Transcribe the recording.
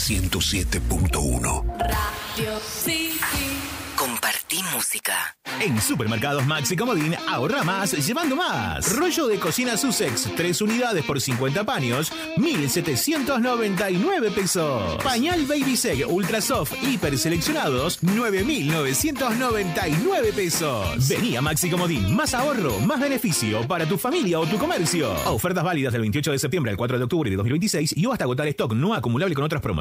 107.1. Radio City. Compartí música. En Supermercados Maxi Comodín, ahorra más llevando más. Rollo de cocina Sussex, 3 unidades por 50 paños, 1.799 pesos. Pañal Baby Seg Ultra Soft hiper seleccionados, 9.999 pesos. Vení a Maxi Comodín, más ahorro, más beneficio para tu familia o tu comercio. Ofertas válidas del 28 de septiembre al 4 de octubre de 2026 y o hasta agotar stock no acumulable con otras promociones.